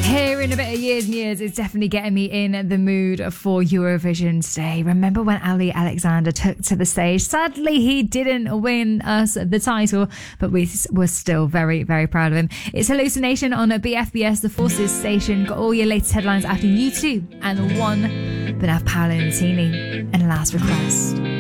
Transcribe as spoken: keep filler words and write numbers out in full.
Hearing a bit of Years and Years is definitely getting me in the mood for Eurovision today. Remember when Ali Alexander took to the stage? Sadly, he didn't win us the title, but we were still very, very proud of him. It's Hallucination on B F B S, the Forces station. Got all your latest headlines after U two and one. But now Paolo Nutini and Last Request.